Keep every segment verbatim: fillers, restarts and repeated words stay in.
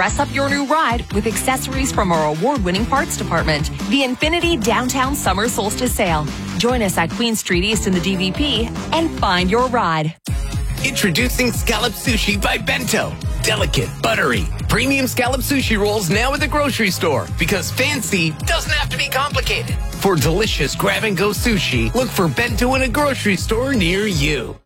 Dress up your new ride with accessories from our award-winning parts department. The Infinity Downtown Summer Solstice Sale. Join us at Queen Street East in the D V P and find your ride. Introducing Scallop Sushi by Bento. Delicate, buttery, premium scallop sushi rolls now at the grocery store, because fancy doesn't have to be complicated. For delicious grab-and-go sushi, look for Bento in a grocery store near you.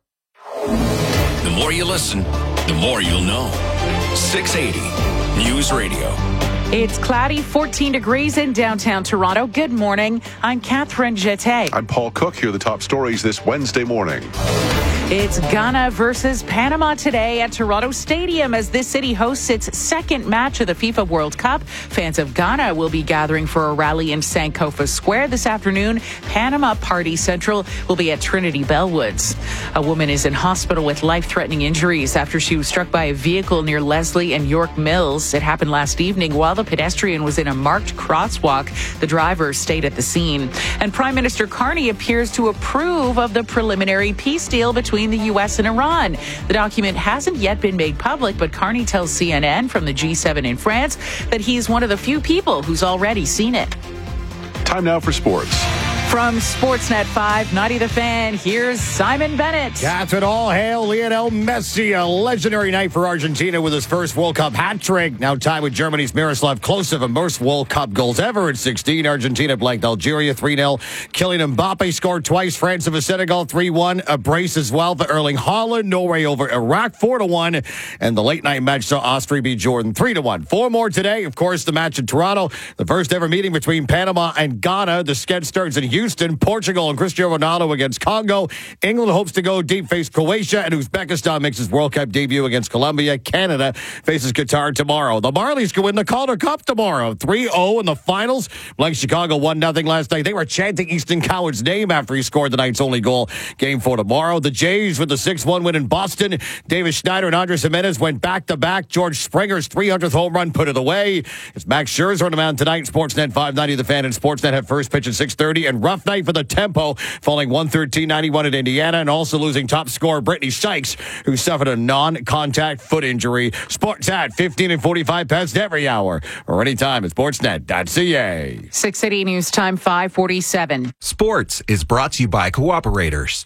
The more you listen, the more you'll know. six eighty News Radio. It's cloudy, fourteen degrees in downtown Toronto. Good morning. I'm Catherine Jeté. I'm Paul Cook. Here are the top stories this Wednesday morning. It's Ghana versus Panama today at Toronto Stadium as this city hosts its second match of the FIFA World Cup. Fans of Ghana will be gathering for a rally in Sankofa Square this afternoon. Panama Party Central will be at Trinity Bellwoods. A woman is in hospital with life-threatening injuries after she was struck by a vehicle near Leslie and York Mills. It happened last evening while the pedestrian was in a marked crosswalk. The driver stayed at the scene. And Prime Minister Carney appears to approve of the preliminary peace deal between the U S and Iran. The document hasn't yet been made public, but Carney tells C N N from the G seven in France that he's one of the few people who's already seen it. Time now for sports. From Sportsnet five ninety The Fan, here's Simon Bennett. That's it. All hail Lionel Messi. A legendary night for Argentina with his first World Cup hat trick. Now tied with Germany's Miroslav Klose of most World Cup goals ever at sixteen. Argentina blanked Algeria three nil. Kylian Mbappe scored twice. France over Senegal three one. A brace as well for Erling Haaland. Norway over Iraq four to one. And the late night match saw Austria beat Jordan three to one. Four more today. Of course, the match in Toronto. The first ever meeting between Panama and Ghana. The sketch starts in Houston. Houston, Portugal, and Cristiano Ronaldo against Congo. England hopes to go deep, face Croatia, and Uzbekistan makes its World Cup debut against Colombia. Canada faces Qatar tomorrow. The Marlies can win the Calder Cup tomorrow. three oh in the finals. Blank Chicago one nothing last night. They were chanting Easton Coward's name after he scored the night's only goal. Game four tomorrow. The Jays with the six one win in Boston. Davis Schneider and Andres Jimenez went back-to-back. George Springer's three hundredth home run put it away. It's Max Scherzer on the mound tonight. Sportsnet five ninety The Fan and Sportsnet have first pitch at six thirty. And rough night for the Tempo, falling one thirteen ninety-one at Indiana, and also losing top scorer Brittany Sykes, who suffered a non-contact foot injury. Sportsnet fifteen and forty-five past every hour or anytime at sportsnet dot c a. six eighty News Time five forty-seven. Sports is brought to you by Cooperators.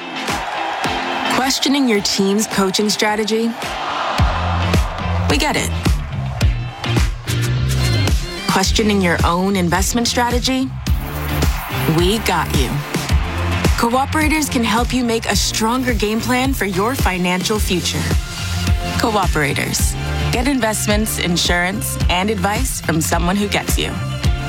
Questioning your team's coaching strategy? We get it. Questioning your own investment strategy? We got you. Cooperators can help you make a stronger game plan for your financial future. Cooperators. Get investments, insurance, and advice from someone who gets you.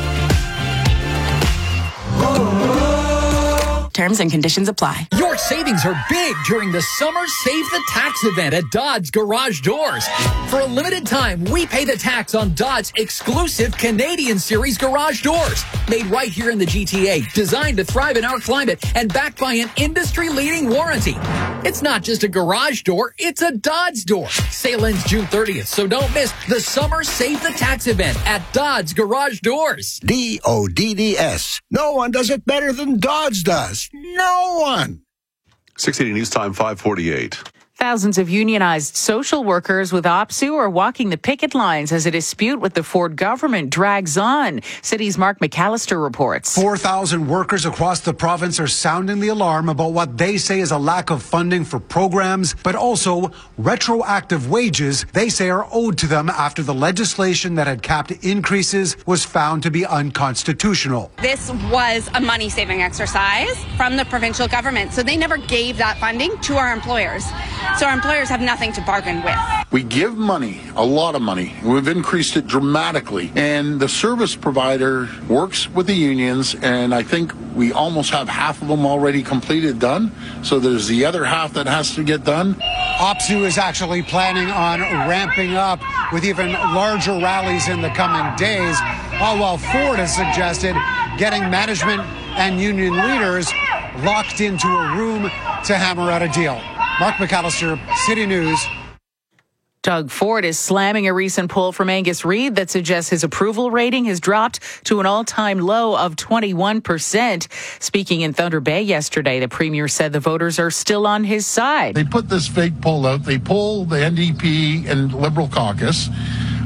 Terms and conditions apply. Your savings are big during the Summer Save the Tax event at Dodds Garage Doors. For a limited time, we pay the tax on Dodds' exclusive Canadian Series garage doors. Made right here in the G T A, designed to thrive in our climate, and backed by an industry-leading warranty. It's not just a garage door, it's a Dodds door. Sale ends June thirtieth, so don't miss the Summer Save the Tax event at Dodds Garage Doors. D O D D S. No one does it better than Dodds does. No one. six eighty News Time five forty-eight. Thousands of unionized social workers with OPSEU are walking the picket lines as a dispute with the Ford government drags on. City's Mark McAllister reports. four thousand workers across the province are sounding the alarm about what they say is a lack of funding for programs, but also retroactive wages they say are owed to them after the legislation that had capped increases was found to be unconstitutional. This was a money-saving exercise from the provincial government, so they never gave that funding to our employers. So our employers have nothing to bargain with. We give money, a lot of money. We've increased it dramatically. And the service provider works with the unions, and I think we almost have half of them already completed, done. So there's the other half that has to get done. OPSEU is actually planning on ramping up with even larger rallies in the coming days, all while Ford has suggested getting management and union leaders locked into a room to hammer out a deal. Mark McAllister, City News. Doug Ford is slamming a recent poll from Angus Reid that suggests his approval rating has dropped to an all-time low of twenty-one percent. Speaking in Thunder Bay yesterday, the Premier said the voters are still on his side. They put this fake poll out. They poll the N D P and Liberal caucus. Our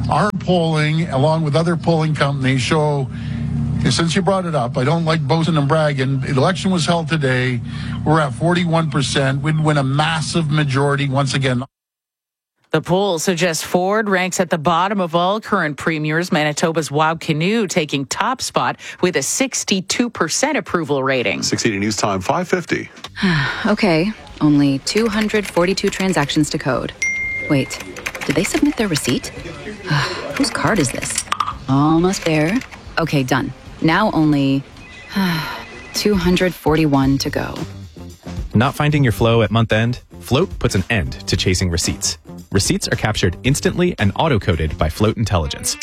polling, along with other polling companies, show, since you brought it up, I don't like boasting and bragging. The election was held today. We're at forty-one percent. We'd win a massive majority once again. The poll suggests Ford ranks at the bottom of all current premiers. Manitoba's Wow Canoe taking top spot with a sixty-two percent approval rating. six eighty News Time, five fifty. Okay, only two hundred forty-two transactions to code. Wait, did they submit their receipt? Whose card is this? Almost there. Okay, done. Now only two hundred forty-one to go. Not finding your flow at month end? Float puts an end to chasing receipts. Receipts are captured instantly and auto-coded by Float Intelligence.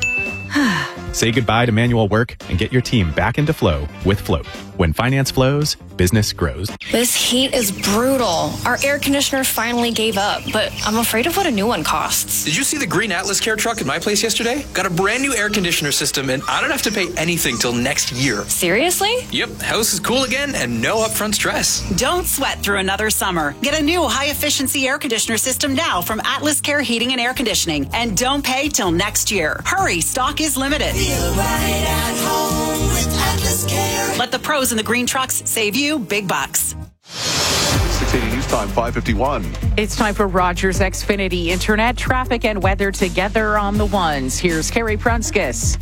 Say goodbye to manual work and get your team back into flow with Float. When finance flows, business grows. This heat is brutal. Our air conditioner finally gave up, but I'm afraid of what a new one costs. Did you see the green Atlas Care truck in my place yesterday? Got a brand new air conditioner system, and I don't have to pay anything till next year. Seriously? Yep, house is cool again and no upfront stress. Don't sweat through another summer. Get a new high-efficiency air conditioner system now from Atlas Care Heating and Air Conditioning, and don't pay till next year. Hurry, stock is limited. Feel right at home with Atlas Care. Let the pros in the green trucks save you big bucks. six eighty News Time, five fifty-one. It's time for Rogers Xfinity Internet, traffic, and weather together on the ones. Here's Carrie Prunskis.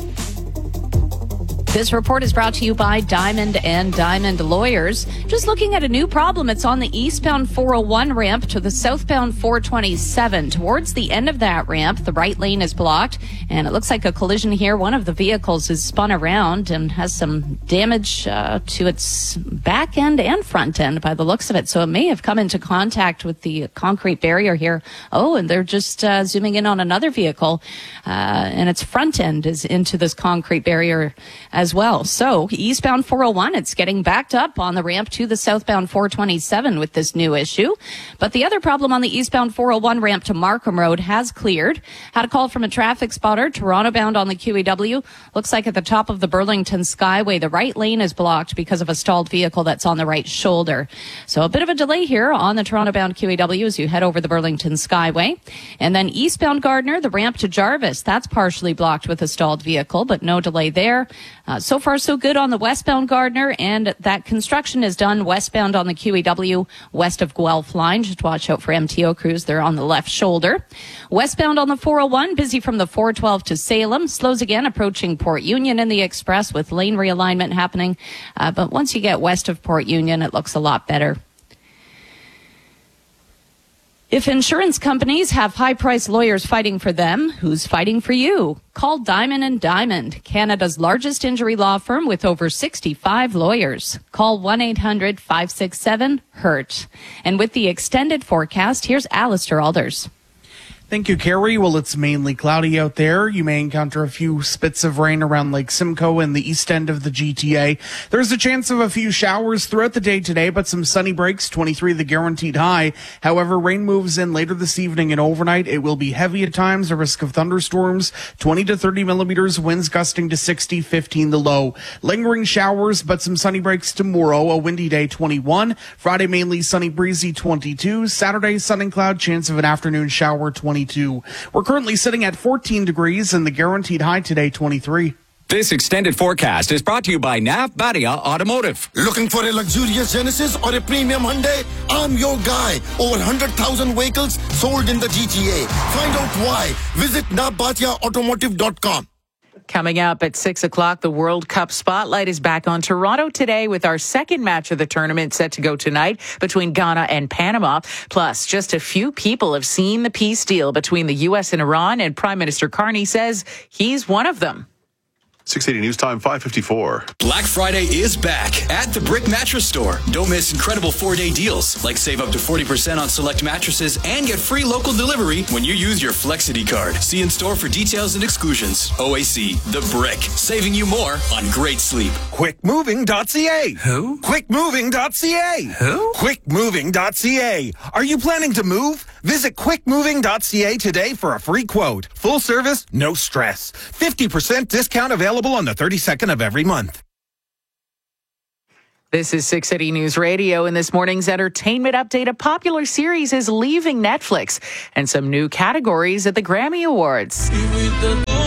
This report is brought to you by Diamond and Diamond Lawyers. Just looking at a new problem. It's on the eastbound four oh one ramp to the southbound four twenty-seven. Towards the end of that ramp, the right lane is blocked, and it looks like a collision here. One of the vehicles is spun around and has some damage uh, to its back end and front end by the looks of it. So it may have come into contact with the concrete barrier here. Oh, and they're just uh, zooming in on another vehicle, uh, and its front end is into this concrete barrier as well. So eastbound four oh one, it's getting backed up on the ramp to the southbound four twenty-seven with this new issue. But the other problem on the eastbound four oh one ramp to Markham Road has cleared. Had a call from a traffic spotter, Toronto bound on the Q E W. Looks like at the top of the Burlington Skyway, the right lane is blocked because of a stalled vehicle that's on the right shoulder. So a bit of a delay here on the Toronto bound Q E W as you head over the Burlington Skyway. And then eastbound Gardner, the ramp to Jarvis, that's partially blocked with a stalled vehicle, but no delay there. Uh, so far, so good on the westbound Gardner, and that construction is done westbound on the Q E W, west of Guelph line. Just watch out for M T O crews. They're on the left shoulder. Westbound on the four oh one, busy from the four twelve to Salem. Slows again approaching Port Union in the express with lane realignment happening. Uh, but once you get west of Port Union, it looks a lot better. If insurance companies have high-priced lawyers fighting for them, who's fighting for you? Call Diamond and Diamond, Canada's largest injury law firm with over sixty-five lawyers. Call one eight hundred five six seven hurt. And with the extended forecast, here's Alistair Alders. Thank you, Carrie. Well, it's mainly cloudy out there. You may encounter a few spits of rain around Lake Simcoe and the east end of the G T A. There's a chance of a few showers throughout the day today, but some sunny breaks, twenty-three the guaranteed high. However, rain moves in later this evening and overnight. It will be heavy at times, a risk of thunderstorms, twenty to thirty millimeters, winds gusting to sixty, fifteen the low. Lingering showers, but some sunny breaks tomorrow, a windy day, twenty-one. Friday, mainly sunny, breezy, twenty-two. Saturday, sun and cloud, chance of an afternoon shower, twenty-two. We're currently sitting at fourteen degrees and the guaranteed high today, twenty-three. This extended forecast is brought to you by Nav Badia Automotive. Looking for a luxurious Genesis or a premium Hyundai? I'm your guy. Over one hundred thousand vehicles sold in the G T A. Find out why. Visit nav batia automotive dot com. Coming up at six o'clock, the World Cup spotlight is back on Toronto today with our second match of the tournament set to go tonight between Ghana and Panama. Plus, just a few people have seen the peace deal between the U S and Iran, and Prime Minister Carney says he's one of them. six eighty News Time, five fifty-four. Black Friday is back at the Brick Mattress Store. Don't miss incredible four-day deals, like save up to forty percent on select mattresses and get free local delivery when you use your Flexity card. See in store for details and exclusions. O A C, The Brick, saving you more on great sleep. quick moving dot c a. Who? quick moving dot c a. Who? quick moving dot c a. Are you planning to move? Visit quick moving dot c a today for a free quote. Full service, no stress. fifty percent discount available on the thirty-second of every month. This is six eighty News Radio. In this morning's entertainment update, a popular series is leaving Netflix and some new categories at the Grammy Awards.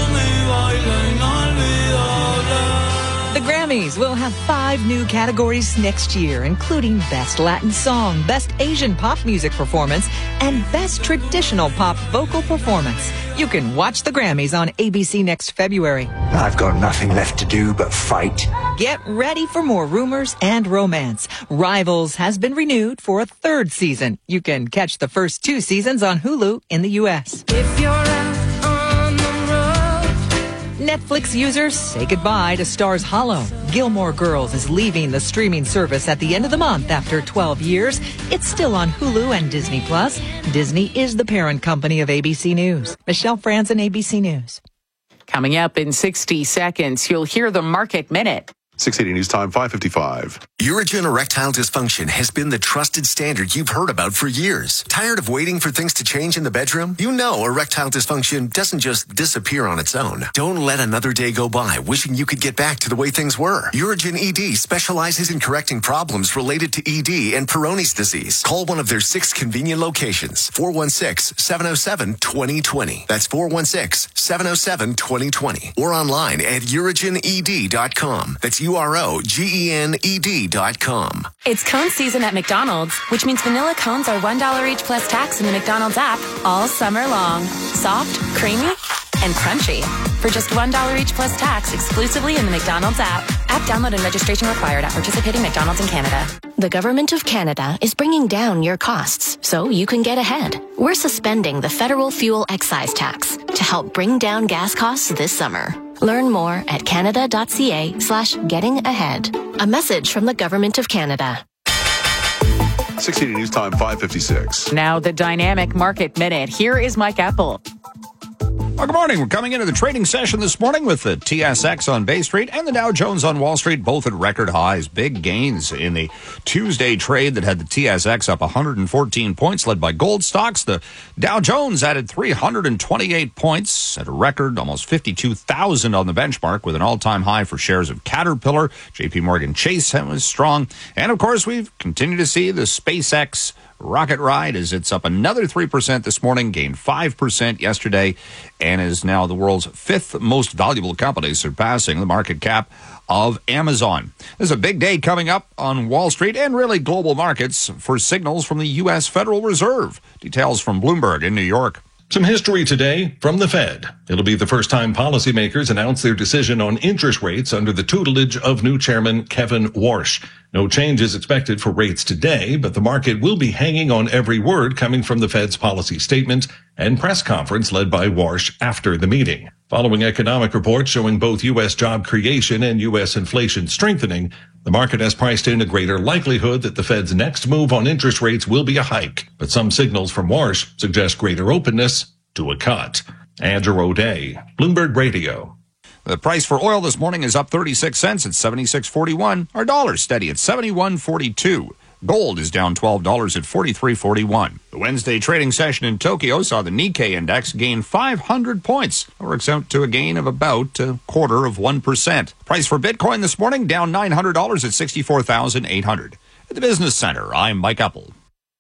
The Grammys will have five new categories next year, including Best Latin Song, Best Asian Pop Music Performance, and Best Traditional Pop Vocal Performance. You can watch the Grammys on A B C next February. I've got nothing left to do but fight. Get ready for more rumors and romance. Rivals has been renewed for a third season. You can catch the first two seasons on Hulu in the U S. If you're out on the road. Netflix users say goodbye to Starz Hollow. Gilmore Girls is leaving the streaming service at the end of the month after twelve years. It's still on Hulu and Disney Plus. Disney is the parent company of A B C News. Michelle Franzen, A B C News. Coming up in sixty seconds, you'll hear the Market Minute. six eighty News Time, five fifty-five. Urigen erectile dysfunction has been the trusted standard you've heard about for years. Tired of waiting for things to change in the bedroom? You know erectile dysfunction doesn't just disappear on its own. Don't let another day go by wishing you could get back to the way things were. Urigen E D specializes in correcting problems related to E D and Peyronie's disease. Call one of their six convenient locations. four one six, seven oh seven, two oh two oh. That's four one six, seven oh seven, two oh two oh. Or online at urigen e d dot com. That's U R O G E N E D dot com. It's cone season at McDonald's, which means vanilla cones are one dollar each plus tax in the McDonald's app all summer long. Soft, creamy, and crunchy. For just one dollar each plus tax exclusively in the McDonald's app. App download and registration required at participating McDonald's in Canada. The Government of Canada is bringing down your costs so you can get ahead. We're suspending the federal fuel excise tax to help bring down gas costs this summer. Learn more at canada.ca slash getting ahead. A message from the Government of Canada. six eighty News Time, five fifty-six. Now the Dynamic Market Minute. Here is Mike Apple. Well, good morning. We're coming into the trading session this morning with the T S X on Bay Street and the Dow Jones on Wall Street, both at record highs. Big gains in the Tuesday trade that had the T S X up one hundred fourteen points, led by gold stocks. The Dow Jones added three hundred twenty-eight points at a record, almost fifty-two thousand on the benchmark, with an all-time high for shares of Caterpillar. J P Morgan Chase was strong. And, of course, we've continued to see the SpaceX rocket ride as it's up another three percent this morning, gained five percent yesterday, and is now the world's fifth most valuable company, surpassing the market cap of Amazon. There's a big day coming up on Wall Street and really global markets for signals from the U S Federal Reserve. Details from Bloomberg in New York. Some history today from the Fed. It'll be the first time policymakers announce their decision on interest rates under the tutelage of new chairman Kevin Warsh. No change is expected for rates today, but the market will be hanging on every word coming from the Fed's policy statement and press conference led by Warsh after the meeting. Following economic reports showing both U S job creation and U S inflation strengthening, the market has priced in a greater likelihood that the Fed's next move on interest rates will be a hike, but some signals from Warsh suggest greater openness to a cut. Andrew O'Day, Bloomberg Radio. The price for oil this morning is up thirty-six cents at seventy-six forty-one. Our dollar's steady at seventy-one forty-two. Gold is down twelve dollars at forty-three forty-one. The Wednesday trading session in Tokyo saw the Nikkei index gain five hundred points. That works out to a gain of about a quarter of one percent. Price for Bitcoin this morning down nine hundred dollars at sixty-four thousand eight hundred. At the Business Center, I'm Mike Apple.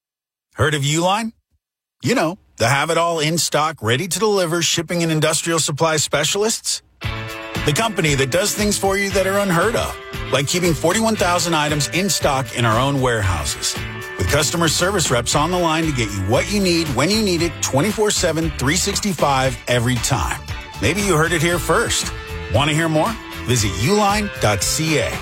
Heard of Uline? You know, the have-it-all in-stock, ready-to-deliver shipping and industrial supply specialists. The company that does things for you that are unheard of, like keeping forty-one thousand items in stock in our own warehouses. With customer service reps on the line to get you what you need, when you need it, twenty-four seven, three sixty-five, every time. Maybe you heard it here first. Want to hear more? Visit uline dot c a.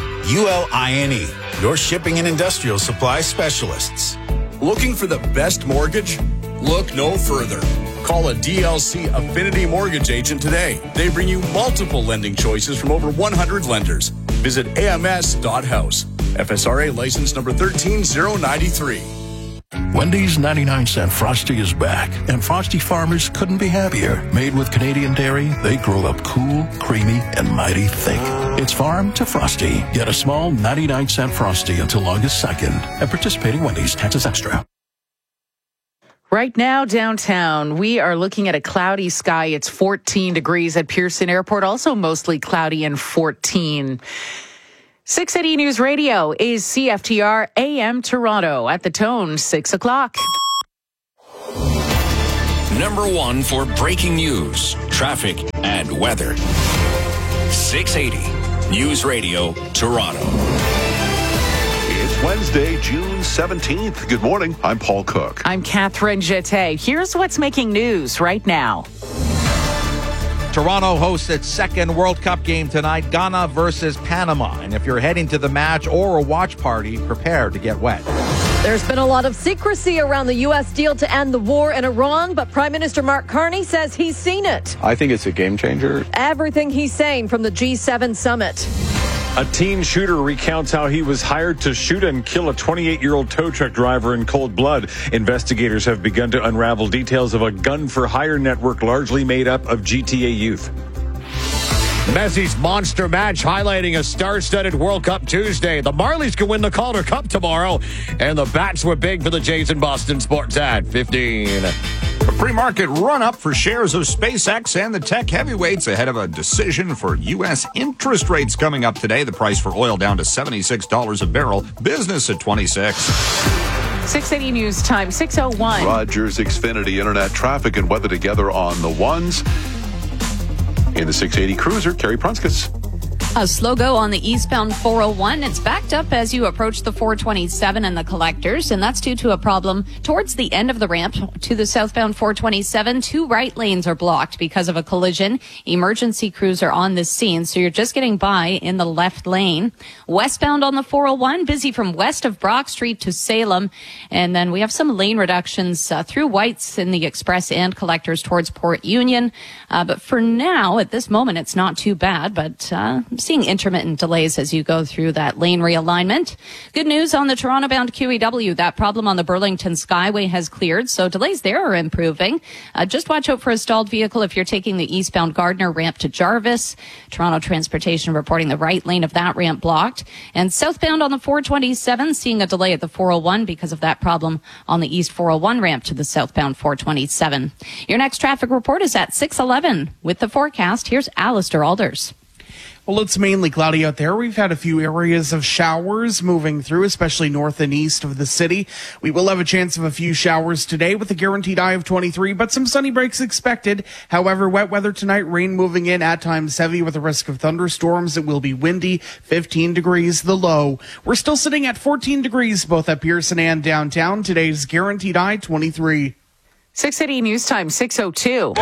U L I N E, your shipping and industrial supply specialists. Looking for the best mortgage? Look no further. Call a D L C Affinity Mortgage agent today. They bring you multiple lending choices from over one hundred lenders. Visit A M S dot house. F S R A license number one three zero nine three. Wendy's ninety-nine cent Frosty is back, and Frosty farmers couldn't be happier. Made with Canadian dairy, they grow up cool, creamy, and mighty thick. It's farm to Frosty. Get a small ninety-nine cent Frosty until August second at participating Wendy's. Taxes extra. Right now, downtown, we are looking at a cloudy sky. It's fourteen degrees at Pearson Airport, also mostly cloudy and fourteen. six eighty News Radio is C F T R A M Toronto. At the tone, six o'clock. number one for breaking news, traffic, and weather. six eighty News Radio, Toronto. It's Wednesday, June seventeenth. Good morning. I'm Paul Cook. I'm Catherine Jeté. Here's what's making news right now. Toronto hosts its second World Cup game tonight, Ghana versus Panama. And if you're heading to the match or a watch party, prepare to get wet. There's been a lot of secrecy around the U S deal to end the war in Iran, but Prime Minister Mark Carney says he's seen it. I think it's a game changer. Everything he's saying from the G seven summit. A teen shooter recounts how he was hired to shoot and kill a twenty-eight-year-old tow truck driver in cold blood. Investigators have begun to unravel details of a gun-for-hire network largely made up of G T A youth. Messi's monster match highlighting a star-studded World Cup Tuesday. The Marlies can win the Calder Cup tomorrow, and the bats were big for the Jays in Boston. Sports at fifteen. A pre-market run-up for shares of SpaceX and the tech heavyweights ahead of a decision for U S interest rates coming up today. The price for oil down to seventy-six dollars a barrel. Business at twenty-six. six eighty News Time, six oh one. Rogers Xfinity Internet traffic and weather together on the ones. In the six eighty Cruiser, Carrie Prunskis. A slow go on the eastbound four oh one. It's backed up as you approach the four twenty-seven and the collectors, and that's due to a problem towards the end of the ramp to the southbound four twenty-seven. Two right lanes are blocked because of a collision. Emergency crews are on this scene, so you're just getting by in the left lane. Westbound on the four oh one, busy from west of Brock Street to Salem, and then we have some lane reductions uh, through Whites in the express and collectors towards Port Union. Uh, but for now, at this moment, it's not too bad, but uh, seeing intermittent delays as you go through that lane realignment. Good news on the Toronto-bound Q E W. That problem on the Burlington Skyway has cleared, so delays there are improving. Uh, just watch out for a stalled vehicle if you're taking the eastbound Gardner ramp to Jarvis. Toronto Transportation reporting the right lane of that ramp blocked. And southbound on the four twenty-seven, seeing a delay at the four oh one because of that problem on the east four oh one ramp to the southbound four twenty-seven. Your next traffic report is at six eleven. With the forecast, here's Alistair Alders. Well, it's mainly cloudy out there. We've had a few areas of showers moving through, especially north and east of the city. We will have a chance of a few showers today with a guaranteed high of twenty-three, but some sunny breaks expected. However, wet weather tonight, rain moving in, at times heavy with a risk of thunderstorms. It will be windy, fifteen degrees the low. We're still sitting at fourteen degrees both at Pearson and downtown. Today's guaranteed high, twenty-three. six eighty News Time, six oh two.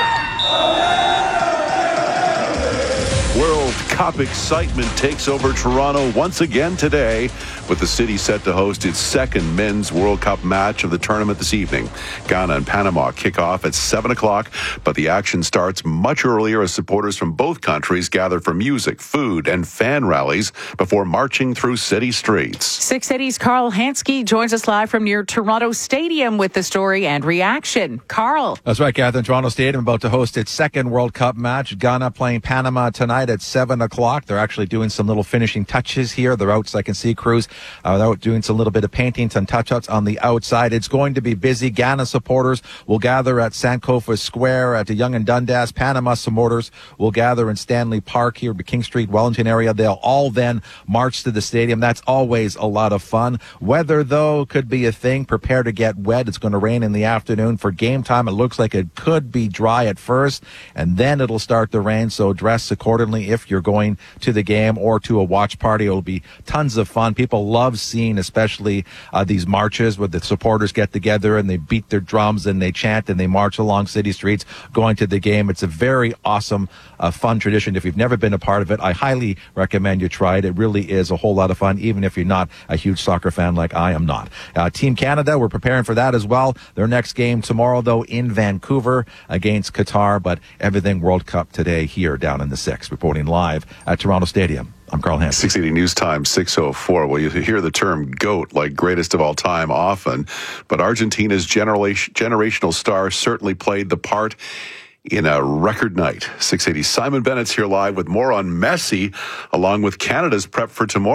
World Cup excitement takes over Toronto once again today, with the city set to host its second men's World Cup match of the tournament this evening. Ghana and Panama kick off at seven o'clock, but the action starts much earlier as supporters from both countries gather for music, food, and fan rallies before marching through city streets. six eighty's Carl Hansky joins us live from near Toronto Stadium with the story and reaction. Carl. That's right, Catherine. Toronto Stadium about to host its second World Cup match. Ghana playing Panama tonight at seven o'clock. They're actually doing some little finishing touches here. They're out, so I can see crews. Uh, they're doing some little bit of painting, some touch-ups on the outside. It's going to be busy. Ghana supporters will gather at Sankofa Square at the Yonge and Dundas. Panama supporters will gather in Stanley Park here, King Street, Wellington area. They'll all then march to the stadium. That's always a lot of fun. Weather, though, could be a thing. Prepare to get wet. It's going to rain in the afternoon. For game time, it looks like it could be dry at first, and then it'll start to rain, so dress accordingly if you're going to the game or to a watch party. It'll be tons of fun. People love seeing especially uh, these marches where the supporters get together and they beat their drums and they chant and they march along city streets going to the game. It's a very awesome, uh, fun tradition. If you've never been a part of it, I highly recommend you try it. It really is a whole lot of fun, even if you're not a huge soccer fan like I am not. Uh, Team Canada, we're preparing for that as well. Their next game tomorrow, though, in Vancouver against Qatar, but everything World Cup today here down in the six. Reporting live at Toronto Stadium. I'm Carl Hansky. six eighty News Time, six oh four. Well, you hear the term GOAT, like greatest of all time, often, but Argentina's generation, generational star certainly played the part in a record night. six eighty Simon Bennett's here live with more on Messi, along with Canada's prep for tomorrow.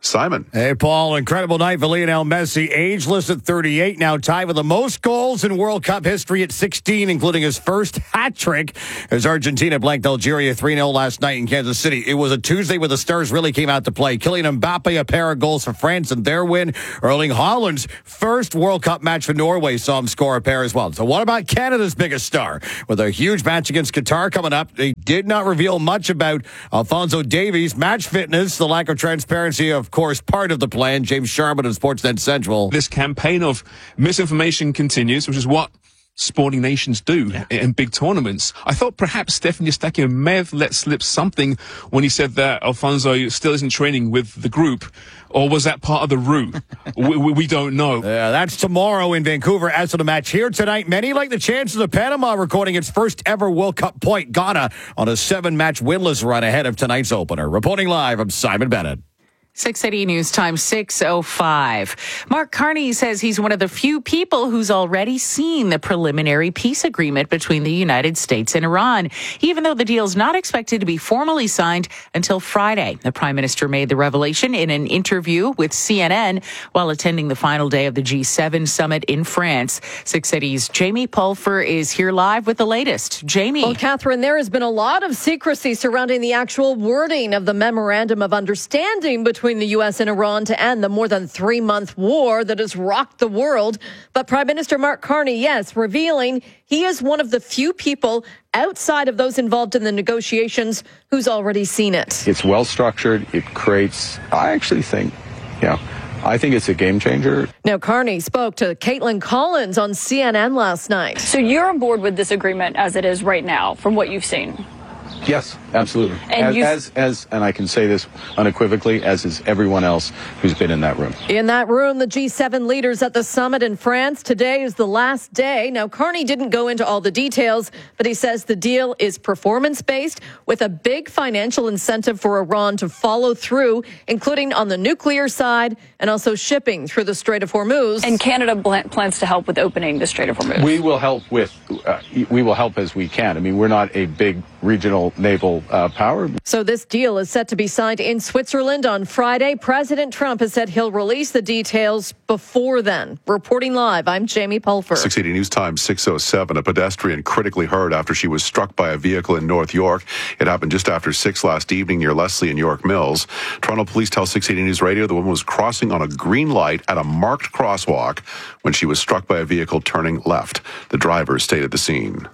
Simon. Hey, Paul. Incredible night for Lionel Messi. Ageless at thirty-eight, now tied with the most goals in World Cup history at sixteen, including his first hat trick as Argentina blanked Algeria three nil last night in Kansas City. It was a Tuesday where the stars really came out to play. Kylian Mbappe, a pair of goals for France in their win. Erling Haaland's first World Cup match for Norway saw him score a pair as well. So what about Canada's biggest star? With a huge match against Qatar coming up, they did not reveal much about Alphonso Davies' match fitness, the lack of transparency, of course, part of the plan. James Sharman of Sportsnet Central. This campaign of misinformation continues, which is what sporting nations do yeah. in big tournaments. I thought perhaps Stefan Eustáquio may have let slip something when he said that Alphonso still isn't training with the group. Or was that part of the route? we, we, we don't know. Yeah, that's tomorrow in Vancouver. As for the match here tonight, many like the chances of Panama recording its first ever World Cup point. Ghana on a seven-match winless run ahead of tonight's opener. Reporting live, I'm Simon Bennett. six eighty News Time, six oh five. Mark Carney says he's one of the few people who's already seen the preliminary peace agreement between the United States and Iran, even though the deal's not expected to be formally signed until Friday. The Prime Minister made the revelation in an interview with C N N while attending the final day of the G seven summit in France. six eighty's Jamie Pulfer is here live with the latest. Jamie. Well, Catherine, there has been a lot of secrecy surrounding the actual wording of the Memorandum of Understanding between between the U S and Iran to end the more than three-month war that has rocked the world. But Prime Minister Mark Carney, yes, revealing he is one of the few people outside of those involved in the negotiations who's already seen it. It's well-structured. It creates, I actually think, you know, I think it's a game changer. Now, Carney spoke to Caitlin Collins on C N N last night. So you're on board with this agreement as it is right now, from what you've seen? Yes, absolutely. And as, as, as, and I can say this unequivocally, as is everyone else who's been in that room. In that room, the G seven leaders at the summit in France. Today is the last day. Now, Carney didn't go into all the details, but he says the deal is performance-based with a big financial incentive for Iran to follow through, including on the nuclear side and also shipping through the Strait of Hormuz. And Canada plans to help with opening the Strait of Hormuz. We will help with, uh, we will help as we can. I mean, we're not a big regional naval uh, power. So this deal is set to be signed in Switzerland on Friday. President Trump has said he'll release the details before then. Reporting live, I'm Jamie Pulfer. six eighty News Time, six oh seven. A pedestrian critically hurt after she was struck by a vehicle in North York. It happened just after six last evening near Leslie and York Mills. Toronto police tell six eighty News Radio the woman was crossing on a green light at a marked crosswalk when she was struck by a vehicle turning left. The driver stayed at the scene.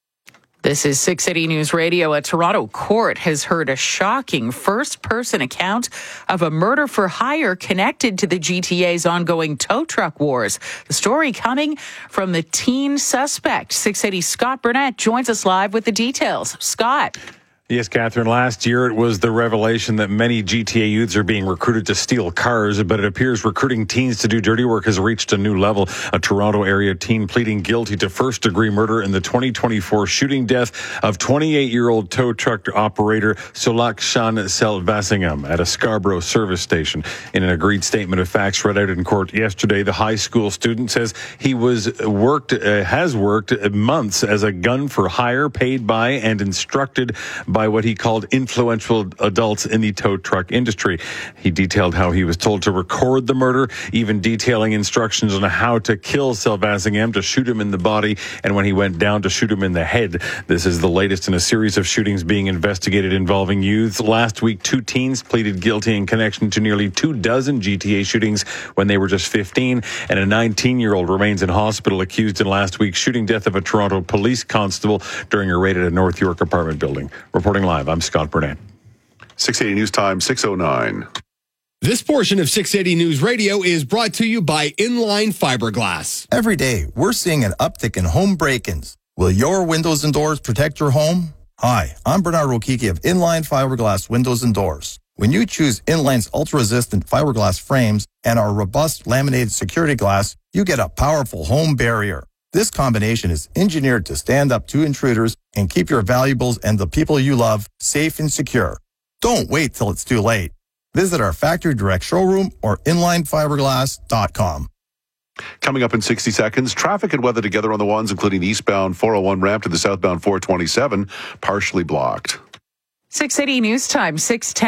This is six eighty News Radio. A Toronto court has heard a shocking first-person account of a murder for hire connected to the G T A's ongoing tow truck wars. The story coming from the teen suspect. six eighty Scott Burnett joins us live with the details. Scott. Yes, Catherine, last year it was the revelation that many G T A youths are being recruited to steal cars, but it appears recruiting teens to do dirty work has reached a new level. A Toronto area teen pleading guilty to first-degree murder in the twenty twenty-four shooting death of twenty-eight-year-old tow truck operator Solakshan Selvasingham at a Scarborough service station. In an agreed statement of facts read out in court yesterday, the high school student says he was worked, uh, has worked months as a gun for hire, paid by and instructed by by what he called influential adults in the tow truck industry. He detailed how he was told to record the murder, even detailing instructions on how to kill Selvasingham, to shoot him in the body, and when he went down, to shoot him in the head. This is the latest in a series of shootings being investigated involving youths. Last week, two teens pleaded guilty in connection to nearly two dozen G T A shootings when they were just fifteen, and a nineteen-year-old remains in hospital accused in last week's shooting death of a Toronto police constable during a raid at a North York apartment building. Reporting live, I'm Scott Burnett. six eighty News Time, six oh nine. This portion of six eighty News Radio is brought to you by Inline Fiberglass. Every day, we're seeing an uptick in home break-ins. Will your windows and doors protect your home? Hi, I'm Bernard Rokiki of Inline Fiberglass Windows and Doors. When you choose Inline's ultra-resistant fiberglass frames and our robust laminated security glass, you get a powerful home barrier. This combination is engineered to stand up to intruders and keep your valuables and the people you love safe and secure. Don't wait till it's too late. Visit our factory direct showroom or inline fiberglass dot com. Coming up in sixty seconds, traffic and weather together on the ones, including the eastbound four oh one ramp to the southbound four twenty-seven, partially blocked. six eighty News Time, six ten.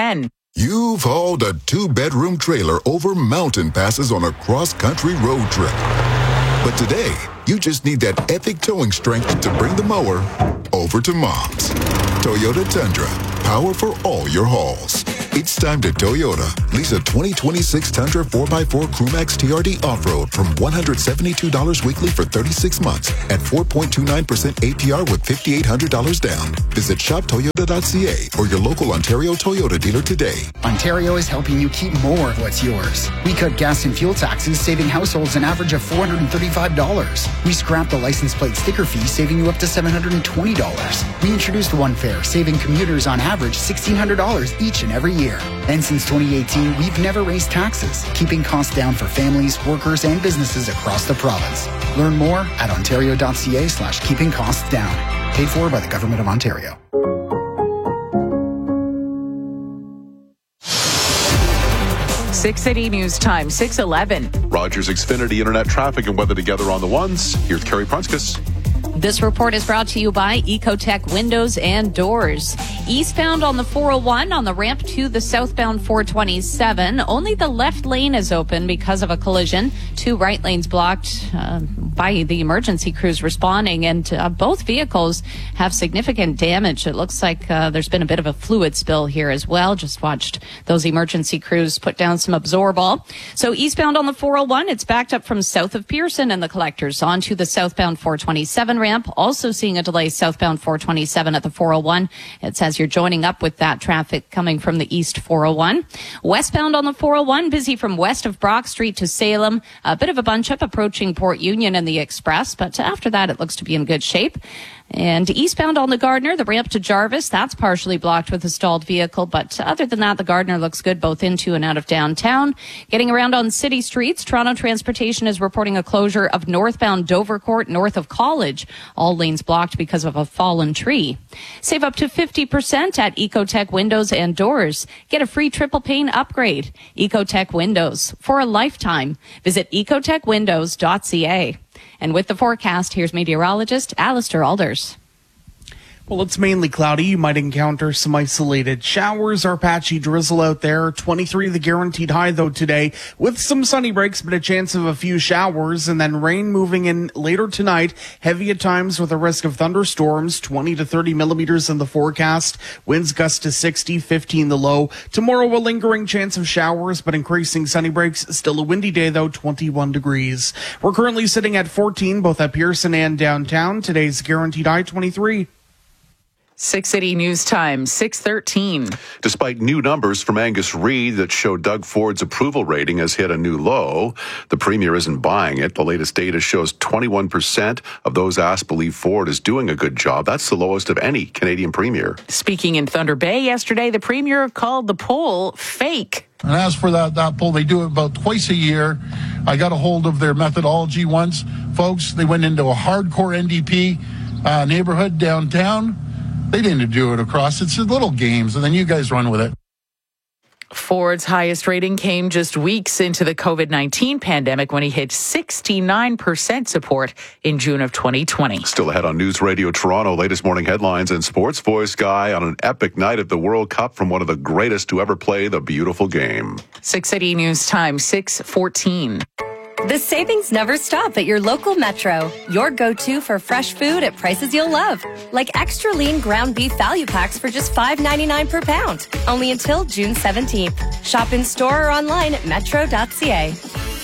You've hauled a two-bedroom trailer over mountain passes on a cross-country road trip. But today, you just need that epic towing strength to bring the mower over to Mom's. Toyota Tundra, power for all your hauls. It's time to Toyota. Lease a twenty twenty-six Tundra four by four Crewmax T R D Off-Road from one hundred seventy-two dollars weekly for thirty-six months at four point two nine percent A P R with five thousand eight hundred dollars down. Visit shop toyota dot c a or your local Ontario Toyota dealer today. Ontario is helping you keep more of what's yours. We cut gas and fuel taxes, saving households an average of four hundred thirty-five dollars. We scrapped the license plate sticker fee, saving you up to seven hundred twenty dollars. We introduced One Fare, saving commuters on average one thousand six hundred dollars each and every year. And since twenty eighteen, we've never raised taxes, keeping costs down for families, workers, and businesses across the province. Learn more at ontario dot c a slash keeping costs down. Paid for by the Government of Ontario. six eighty News Time, six eleven. Rogers Xfinity Internet traffic and weather together on the ones. Here's Carrie Prunskis. This report is brought to you by Ecotech Windows and Doors. Eastbound on the four oh one on the ramp to the southbound four twenty-seven. Only the left lane is open because of a collision. Two right lanes blocked uh, by the emergency crews responding, and uh, both vehicles have significant damage. It looks like uh, there's been a bit of a fluid spill here as well. Just watched those emergency crews put down some Absorbol. So eastbound on the four oh one, it's backed up from south of Pearson and the collectors onto the southbound four twenty-seven ramp. Also seeing a delay southbound four twenty-seven at the four oh one. It says you're joining up with that traffic coming from the east four oh one. Westbound on the four oh one, busy from west of Brock Street to Salem. A bit of a bunch up approaching Port Union and the Express, but after that it looks to be in good shape. And eastbound on the Gardiner, the ramp to Jarvis, that's partially blocked with a stalled vehicle. But other than that, the Gardiner looks good both into and out of downtown. Getting around on city streets, Toronto Transportation is reporting a closure of northbound Dovercourt north of College. All lanes blocked because of a fallen tree. Save up to fifty percent at Ecotech Windows and Doors. Get a free triple pane upgrade. Ecotech Windows for a lifetime. Visit ecotech windows dot c a. And with the forecast, here's meteorologist Alistair Alders. Well, it's mainly cloudy. You might encounter some isolated showers or patchy drizzle out there. twenty-three the guaranteed high, though, today, with some sunny breaks, but a chance of a few showers, and then rain moving in later tonight. Heavy at times with a risk of thunderstorms, twenty to thirty millimeters in the forecast. Winds gust to sixty, fifteen the low. Tomorrow, a lingering chance of showers, but increasing sunny breaks. Still a windy day, though, twenty-one degrees. We're currently sitting at fourteen, both at Pearson and downtown. Today's guaranteed high, twenty-three. six eighty News Time, six thirteen. Despite new numbers from Angus Reid that show Doug Ford's approval rating has hit a new low, the Premier isn't buying it. The latest data shows twenty-one percent of those asked believe Ford is doing a good job. That's the lowest of any Canadian Premier. Speaking in Thunder Bay yesterday, the Premier called the poll fake. And as for that, that poll, they do it about twice a year. I got a hold of their methodology once. Folks, they went into a hardcore N D P uh, neighborhood downtown. They didn't do it across. It's little games, and then you guys run with it. Ford's highest rating came just weeks into the COVID nineteen pandemic when he hit sixty-nine percent support in June of twenty twenty. Still ahead on News Radio Toronto, latest morning headlines and sports voice guy on an epic night at the World Cup from one of the greatest to ever play the beautiful game. six eighty News Time, six fourteen. The savings never stop at your local Metro. Your go-to for fresh food at prices you'll love. Like extra lean ground beef value packs for just five ninety-nine per pound. Only until June seventeenth. Shop in store or online at metro dot c a.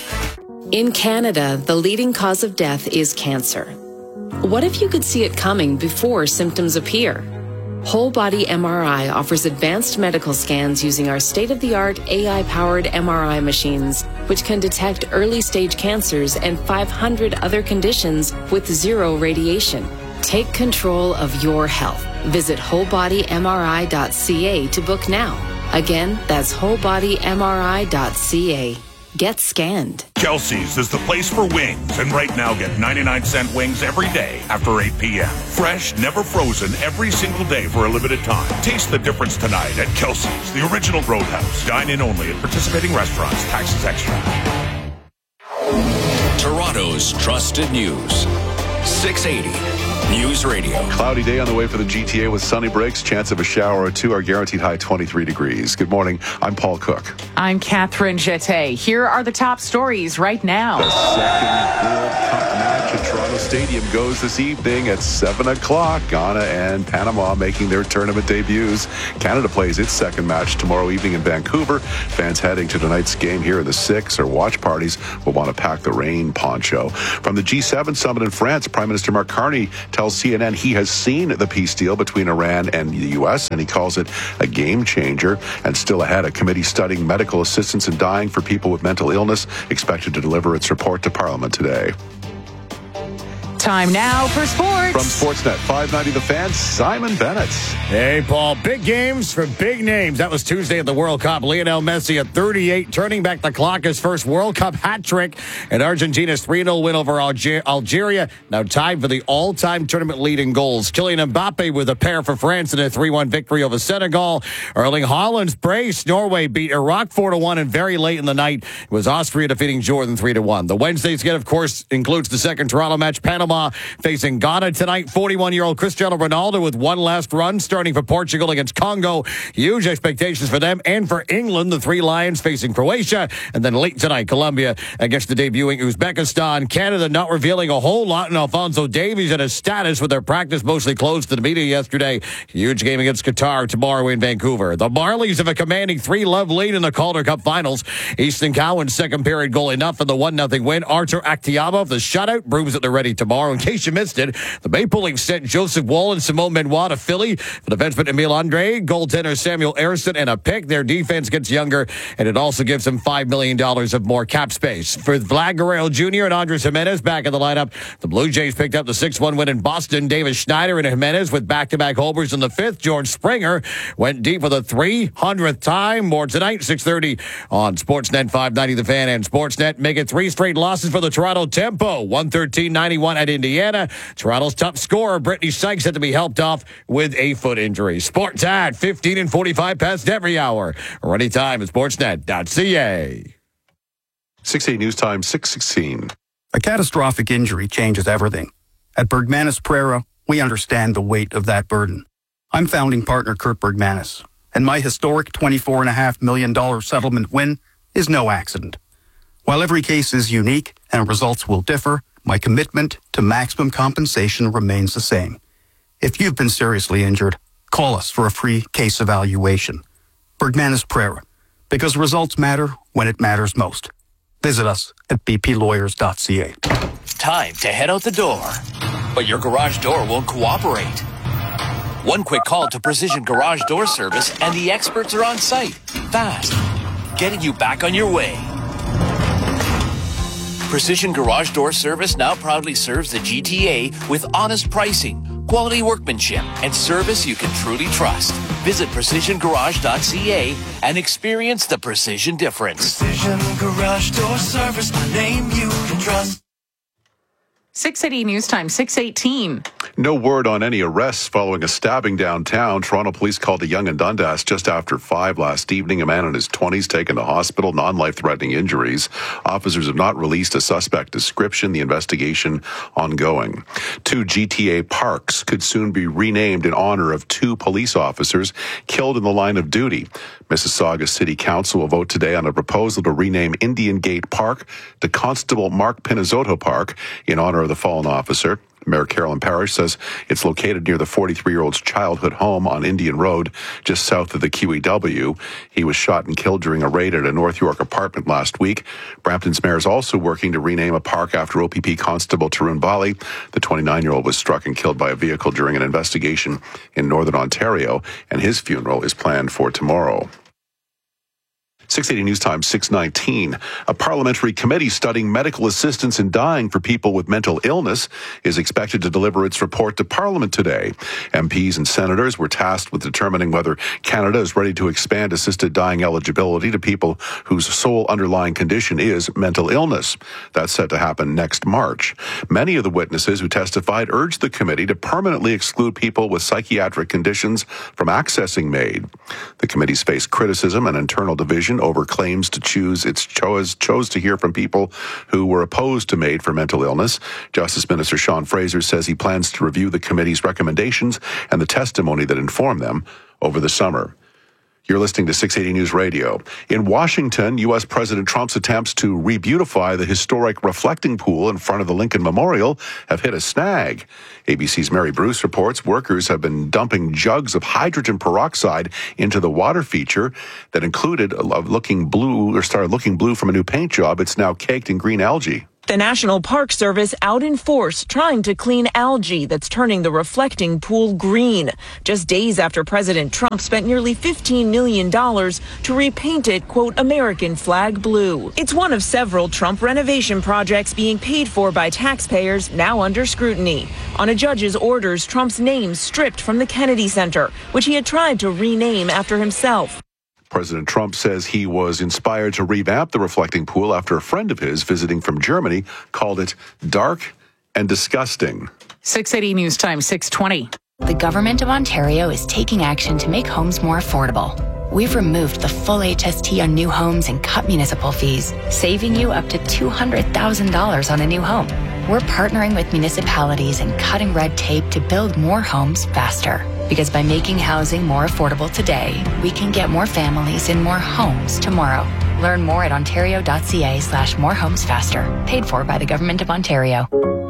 In Canada, the leading cause of death is cancer. What if you could see it coming before symptoms appear? Whole Body M R I offers advanced medical scans using our state-of-the-art A I-powered M R I machines, which can detect early-stage cancers and five hundred other conditions with zero radiation. Take control of your health. Visit whole body m r i dot c a to book now. Again, that's whole body m r i dot c a. Get scanned. Kelsey's is the place for wings, and right now get ninety-nine cent wings every day after eight p.m. Fresh, never frozen, every single day for a limited time. Taste the difference tonight at Kelsey's, the original Roadhouse. Dine in only at participating restaurants. Taxes extra. Toronto's trusted news. six eighty News Radio. Cloudy day on the way for the G T A with sunny breaks. Chance of a shower or two. Our guaranteed high twenty-three degrees. Good morning. I'm Paul Cook. I'm Catherine Jeté. Here are the top stories right now. The second World Cup match at Toronto Stadium goes this evening at seven o'clock. Ghana and Panama making their tournament debuts. Canada plays its second match tomorrow evening in Vancouver. Fans heading to tonight's game here in the six or watch parties will want to pack the rain poncho. From the G seven summit in France, Prime Minister Mark Carney tells C N N he has seen the peace deal between Iran and the U S, and he calls it a game changer. And still ahead, a committee studying medical assistance in dying for people with mental illness expected to deliver its report to Parliament today. Time now for sports. From Sportsnet five ninety The Fan, Simon Bennett. Hey, Paul. Big games for big names. That was Tuesday at the World Cup. Lionel Messi at thirty-eight, turning back the clock, his first World Cup hat trick, and Argentina's three nil win over Alger- Algeria. Now tied for the all-time tournament lead in goals. Kylian Mbappe with a pair for France in a three one victory over Senegal. Erling Haaland's brace. Norway beat Iraq four to one, and very late in the night, it was Austria defeating Jordan three to one. The Wednesday's game, of course, includes the second Toronto match. Panama facing Ghana tonight. forty-one-year-old Cristiano Ronaldo with one last run, starting for Portugal against Congo. Huge expectations for them and for England. The three Lions facing Croatia. And then late tonight, Colombia against the debuting Uzbekistan. Canada not revealing a whole lot in Alphonso Davies and his status with their practice mostly closed to the media yesterday. Huge game against Qatar tomorrow in Vancouver. The Marlies have a commanding three-love lead in the Calder Cup finals. Easton Cowan's second period goal enough for the one nothing win. Arthur Aktiaba of the shutout proves that they're ready tomorrow. In case you missed it, the Maple Leafs sent Joseph Wall and Simone Benoit to Philly for defenseman Emile Andre, goaltender Samuel Ersson, and a pick. Their defense gets younger, and it also gives them five million dollars of more cap space. For Vlad Guerrero Junior and Andres Jimenez back in the lineup, the Blue Jays picked up the six one win in Boston. Davis Schneider and Jimenez with back-to-back homers in the fifth. George Springer went deep for the three hundredth time. More tonight, six thirty on Sportsnet five ninety The Fan and Sportsnet. Make it three straight losses for the Toronto Tempo. one thirteen ninety-one at Indiana. Toronto's top scorer, Brittany Sykes, had to be helped off with a foot injury. Sports at fifteen and forty-five past every hour. Or anytime at sportsnet dot c a. six eighty News Time, six sixteen. A catastrophic injury changes everything. At Bergmanis Prera, we understand the weight of that burden. I'm founding partner Kurt Bergmanis, and my historic twenty-four point five million dollars settlement win is no accident. While every case is unique and results will differ, my commitment to maximum compensation remains the same. If you've been seriously injured, call us for a free case evaluation. Bergmanis Prera, because results matter when it matters most. Visit us at b p lawyers dot c a. Time to head out the door, but your garage door won't cooperate. One quick call to Precision Garage Door Service and the experts are on site, fast, getting you back on your way. Precision Garage Door Service now proudly serves the G T A with honest pricing, quality workmanship, and service you can truly trust. Visit precision garage dot c a and experience the precision difference. Precision Garage Door Service, the name you can trust. six eighty News Time, six eighteen. No word on any arrests following a stabbing downtown. Toronto police called a Yonge and Dundas just after five last evening. A man in his twenties taken to hospital, non-life-threatening injuries. Officers have not released a suspect description. The investigation ongoing. Two G T A parks could soon be renamed in honor of two police officers killed in the line of duty. Mississauga City Council will vote today on a proposal to rename Indian Gate Park to Constable Mark Pinizotto Park in honor of the fallen officer. Mayor Carolyn Parrish says it's located near the forty-three-year-old's childhood home on Indian Road, just south of the Q E W. He was shot and killed during a raid at a North York apartment last week. Brampton's mayor is also working to rename a park after O P P Constable Tarun Bali. The twenty-nine-year-old was struck and killed by a vehicle during an investigation in Northern Ontario, and his funeral is planned for tomorrow. six eighty News Time, six nineteen. A parliamentary committee studying medical assistance in dying for people with mental illness is expected to deliver its report to Parliament today. M Ps and senators were tasked with determining whether Canada is ready to expand assisted dying eligibility to people whose sole underlying condition is mental illness. That's set to happen next March. Many of the witnesses who testified urged the committee to permanently exclude people with psychiatric conditions from accessing MAID. The committees face criticism and internal division decision over claims to choose. It's chose, chose to hear from people who were opposed to MAID for mental illness. Justice Minister Sean Fraser says he plans to review the committee's recommendations and the testimony that informed them over the summer. You're listening to six eighty News Radio. In Washington, U S President Trump's attempts to re-beautify the historic reflecting pool in front of the Lincoln Memorial have hit a snag. A B C's Mary Bruce reports workers have been dumping jugs of hydrogen peroxide into the water feature that included looking blue or started looking blue from a new paint job. It's now caked in green algae. The National Park Service out in force trying to clean algae that's turning the reflecting pool green. Just days after President Trump spent nearly fifteen million dollars to repaint it, quote, American flag blue. It's one of several Trump renovation projects being paid for by taxpayers now under scrutiny. On a judge's orders, Trump's name stripped from the Kennedy Center, which he had tried to rename after himself. President Trump says he was inspired to revamp the reflecting pool after a friend of his visiting from Germany called it dark and disgusting. six eighty News Time, six twenty. The Government of Ontario is taking action to make homes more affordable. We've removed the full H S T on new homes and cut municipal fees, saving you up to two hundred thousand dollars on a new home. We're partnering with municipalities and cutting red tape to build more homes faster. Because by making housing more affordable today, we can get more families in more homes tomorrow. Learn more at ontario.ca slash more homes faster. Paid for by the Government of Ontario.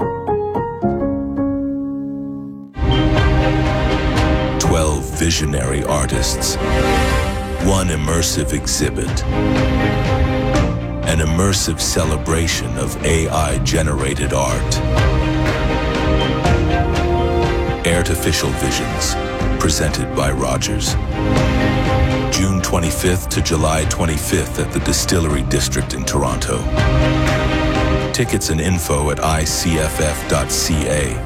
Twelve visionary artists. One immersive exhibit. An immersive celebration of A I-generated art. Artificial Visions, presented by Rogers. June twenty-fifth to July twenty-fifth at the Distillery District in Toronto. Tickets and info at I C F F dot C A.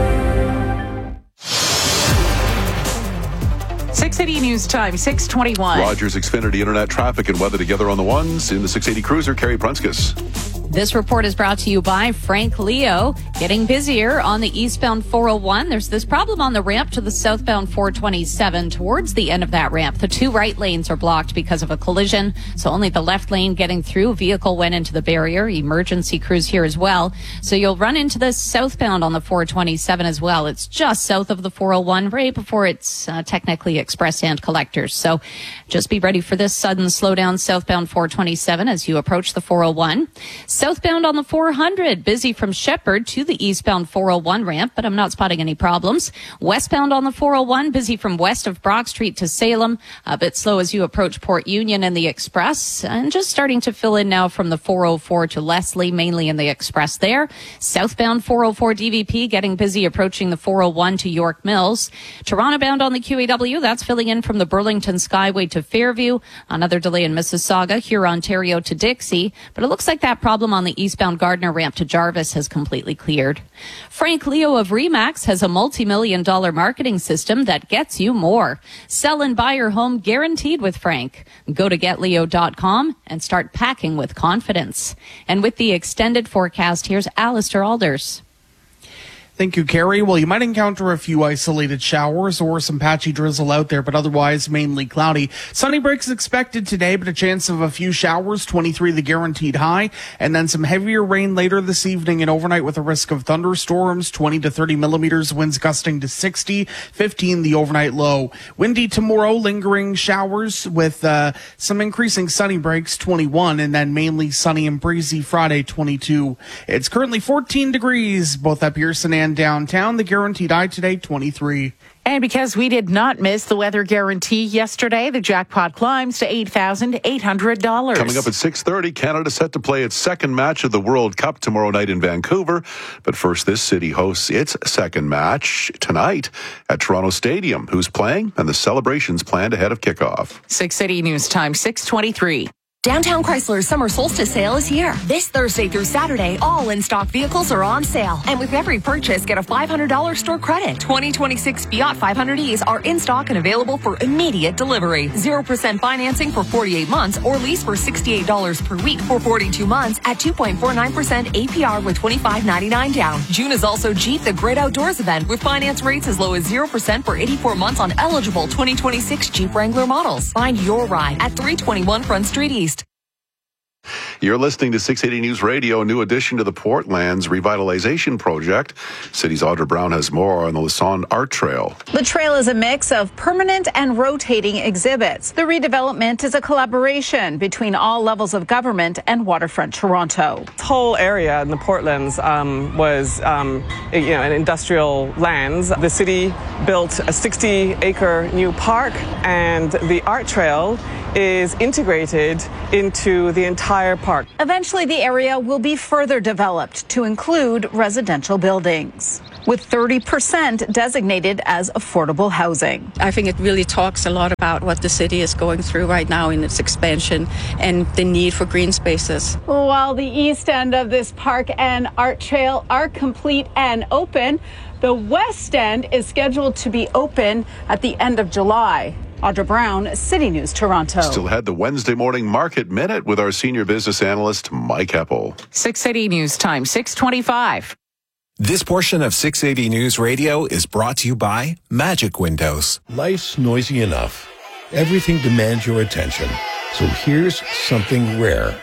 six eighty News Time, six twenty-one. Rogers Xfinity Internet traffic and weather together on the ones in the six eighty Cruiser. Carrie Prunskis. This report is brought to you by Frank Leo. Getting busier on the eastbound four oh one. There's this problem on the ramp to the southbound four twenty-seven. Towards the end of that ramp, the two right lanes are blocked because of a collision. So only the left lane getting through. Vehicle went into the barrier. Emergency crews here as well. So you'll run into the southbound on the four twenty-seven as well. It's just south of the four oh one, right before it's uh, technically express and collectors. So just be ready for this sudden slowdown southbound four twenty-seven as you approach the four oh one. Southbound on the four hundred, busy from Shepherd to the eastbound four oh one ramp, but I'm not spotting any problems. Westbound on the four oh one, busy from west of Brock Street to Salem, a bit slow as you approach Port Union and the Express, and just starting to fill in now from the four oh four to Leslie, mainly in the Express there. Southbound four oh four D V P getting busy approaching the four oh one to York Mills. Toronto bound on the Q A W, that's filling in from the Burlington Skyway to Fairview. Another delay in Mississauga, Huron, Ontario to Dixie, but it looks like that problem on the eastbound Gardner ramp to Jarvis has completely cleared. Frank Leo of Remax has a multi-million dollar marketing system that gets you more. Sell and buy your home guaranteed with Frank. Go to get leo dot com and start packing with confidence. And with the extended forecast, here's Alistair Alders. Thank you, Carrie. Well, you might encounter a few isolated showers or some patchy drizzle out there, but otherwise mainly cloudy. Sunny breaks expected today, but a chance of a few showers, twenty-three the guaranteed high, and then some heavier rain later this evening and overnight with a risk of thunderstorms, twenty to thirty millimeters, winds gusting to sixty, fifteen the overnight low. Windy tomorrow, lingering showers with uh, some increasing sunny breaks, twenty-one, and then mainly sunny and breezy Friday, twenty-two. It's currently fourteen degrees, both at Pearson and downtown. The guaranteed high today, twenty-three. And because we did not miss the weather guarantee yesterday, the jackpot climbs to eight thousand eight hundred dollars. Coming up at six thirty, Canada set to play its second match of the World Cup tomorrow night in Vancouver. But first, this city hosts its second match tonight at Toronto Stadium. Who's playing and the celebrations planned ahead of kickoff. six eighty News Time, six twenty-three. Downtown Chrysler's summer solstice sale is here. This Thursday through Saturday, all in-stock vehicles are on sale. And with every purchase, get a five hundred dollars store credit. twenty twenty-six Fiat five hundred E's are in stock and available for immediate delivery. zero percent financing for forty-eight months or lease for sixty-eight dollars per week for forty-two months at two point four nine percent A P R with twenty-five ninety-nine down. June is also Jeep the Great Outdoors event with finance rates as low as zero percent for eighty-four months on eligible twenty twenty-six Jeep Wrangler models. Find your ride at three twenty-one Front Street East. You're listening to six eighty News Radio, a new addition to the Portlands Revitalization Project. City's Audra Brown has more on the Lassonde Art Trail. The trail is a mix of permanent and rotating exhibits. The redevelopment is a collaboration between all levels of government and Waterfront Toronto. This whole area in the Portlands um, was um, you know, an industrial lands. The city built a sixty acre new park, and the art trail is integrated into the entire park. Eventually, the area will be further developed to include residential buildings, with thirty percent designated as affordable housing. I think it really talks a lot about what the city is going through right now in its expansion and the need for green spaces. While the east end of this park and art trail are complete and open, the west end is scheduled to be open at the end of July. Audra Brown, City News, Toronto. Still had the Wednesday morning market minute with our senior business analyst, Mike Heppel. six eighty News Time, six twenty-five. This portion of six eighty News Radio is brought to you by Magic Windows. Life's noisy enough. Everything demands your attention. So here's something rare.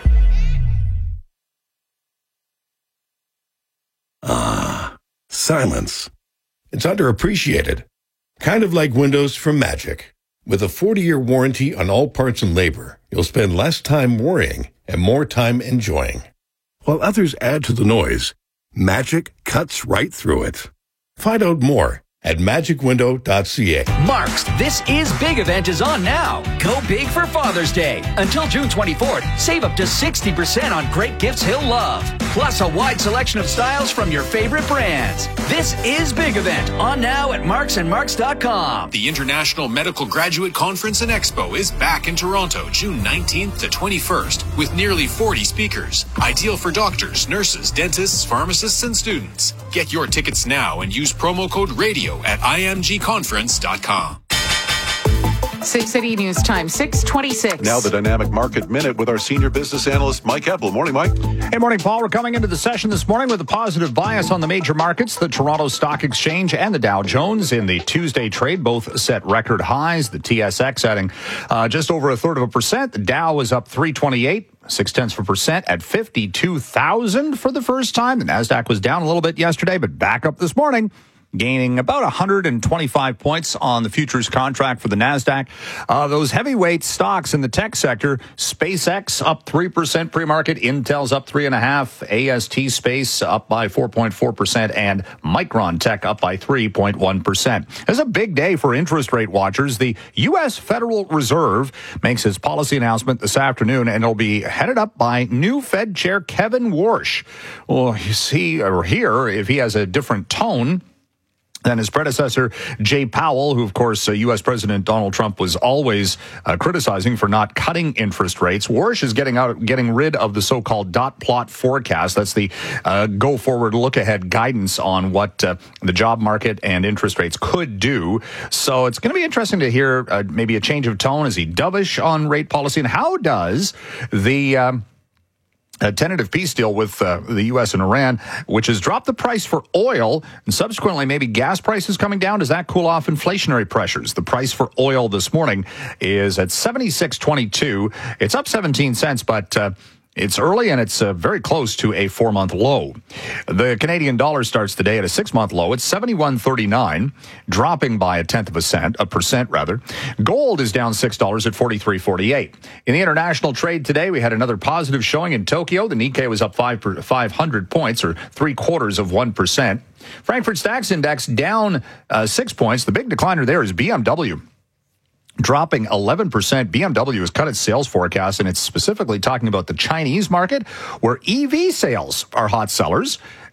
Ah, silence. It's underappreciated. Kind of like windows from Magic. With a forty-year warranty on all parts and labor, you'll spend less time worrying and more time enjoying. While others add to the noise, Magic cuts right through it. Find out more at magic window dot c a. Mark's This Is Big event is on now. Go big for Father's Day. Until June twenty-fourth, save up to sixty percent on great gifts he'll love. Plus a wide selection of styles from your favorite brands. This Is Big event on now at marks and marks dot com. The International Medical Graduate Conference and Expo is back in Toronto, June nineteenth to twenty-first, with nearly forty speakers. Ideal for doctors, nurses, dentists, pharmacists, and students. Get your tickets now and use promo code RADIO at I M G conference dot com. six eighty News Time, six twenty-six. Now the Dynamic Market Minute with our senior business analyst, Mike Heppel. Morning, Mike. Hey, morning, Paul. We're coming into the session this morning with a positive bias on the major markets. The Toronto Stock Exchange and the Dow Jones in the Tuesday trade both set record highs. The T S X adding uh, just over a third of a percent. The Dow was up three twenty-eight. Six tenths of a percent at fifty-two thousand for the first time. The NASDAQ was down a little bit yesterday, but back up this morning, gaining about one hundred twenty-five points on the futures contract for the NASDAQ. Uh, those heavyweight stocks in the tech sector, SpaceX up three percent pre-market, Intel's up three point five percent, A S T Space up by four point four percent, and Micron Tech up by three point one percent. It's a big day for interest rate watchers. The U S Federal Reserve makes its policy announcement this afternoon, and it'll be headed up by new Fed Chair Kevin Warsh. Well, you see or hear if he has a different tone than his predecessor, Jay Powell, who, of course, uh, U S President Donald Trump was always uh, criticizing for not cutting interest rates. Warsh is getting out, getting rid of the so-called dot plot forecast. That's the uh, go-forward, look-ahead guidance on what uh, the job market and interest rates could do. So it's going to be interesting to hear uh, maybe a change of tone. Is he dovish on rate policy? And how does the... Um, A tentative peace deal with uh, the U S and Iran, which has dropped the price for oil and subsequently maybe gas prices coming down. Does that cool off inflationary pressures? The price for oil this morning is at seventy-six twenty-two. It's up seventeen cents, but uh, it's early and it's uh, very close to a four-month low. The Canadian dollar starts today at a six-month low. It's seventy-one thirty-nine, dropping by a tenth of a cent, a percent rather. Gold is down six dollars at forty-three forty-eight. In the international trade today, we had another positive showing in Tokyo. The Nikkei was up five per, five hundred points, or three quarters of one percent. Frankfurt Stax Index down uh, six points. The big decliner there is B M W. Dropping eleven percent. B M W has cut its sales forecast, and it's specifically talking about the Chinese market, where E V sales are hot sellers.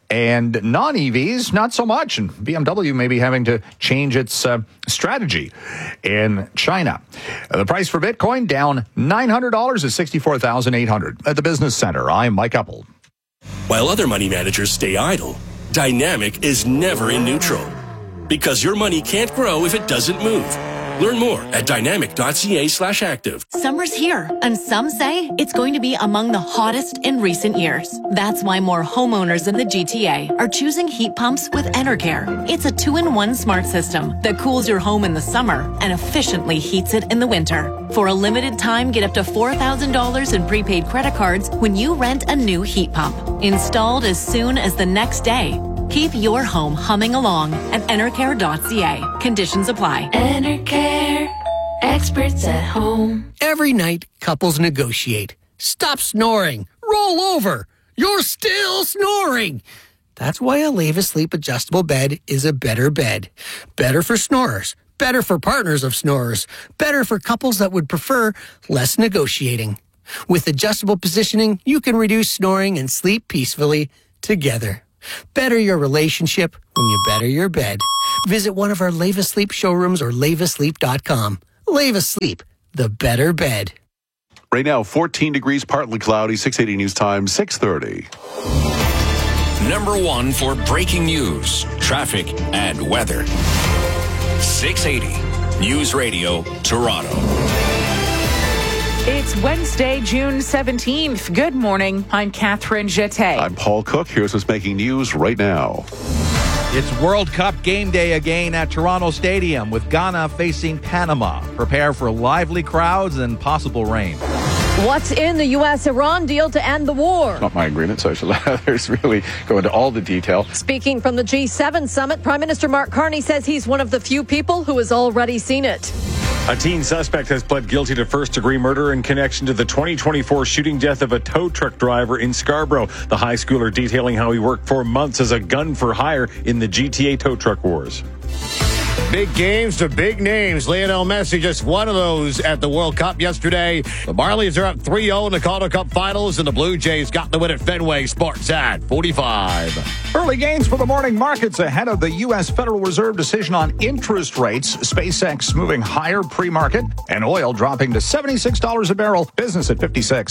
And non-E Vs, not so much. And B M W may be having to change its uh, strategy in China. Uh, the price for Bitcoin down nine hundred dollars to sixty-four thousand eight hundred dollars. At the Business Center, I'm Mike Uppel. While other money managers stay idle, Dynamic is never in neutral. Because your money can't grow if it doesn't move. Learn more at dynamic.ca slash active. Summer's here, and some say it's going to be among the hottest in recent years. That's why more homeowners in the G T A are choosing heat pumps with Enercare. It's a two-in-one smart system that cools your home in the summer and efficiently heats it in the winter. For a limited time, get up to four thousand dollars in prepaid credit cards when you rent a new heat pump. Installed as soon as the next day. Keep your home humming along at enercare dot c a. Conditions apply. Enercare. Experts at home. Every night, couples negotiate. Stop snoring. Roll over. You're still snoring. That's why a Leva Sleep adjustable bed is a better bed. Better for snorers. Better for partners of snorers. Better for couples that would prefer less negotiating. With adjustable positioning, you can reduce snoring and sleep peacefully together. Better your relationship when you better your bed. Visit one of our Leva Sleep showrooms or leva sleep dot com. Leva Sleep, the better bed. Right now, fourteen degrees, partly cloudy, six eighty News Time, six thirty. Number one for breaking news, traffic, and weather. six eighty News Radio, Toronto. It's Wednesday, June seventeenth. Good morning. I'm Catherine Jeté. I'm Paul Cook. Here's what's making news right now. It's World Cup game day again at Toronto Stadium with Ghana facing Panama. Prepare for lively crowds and possible rain. What's in the U S Iran deal to end the war? It's not my agreement, so I should let others really go into all the detail. Speaking from the G seven summit, Prime Minister Mark Carney says he's one of the few people who has already seen it. A teen suspect has pled guilty to first-degree murder in connection to the twenty twenty-four shooting death of a tow truck driver in Scarborough. The high schooler detailing how he worked for months as a gun for hire in the G T A tow truck wars. Big games to big names. Lionel Messi, just one of those at the World Cup yesterday. The Marlies are up three oh in the Calder Cup Finals, and the Blue Jays got the win at Fenway. Sports at forty-five. Early gains for the morning markets ahead of the U S Federal Reserve decision on interest rates. SpaceX moving higher pre-market, and oil dropping to seventy-six dollars a barrel. Business at fifty-six.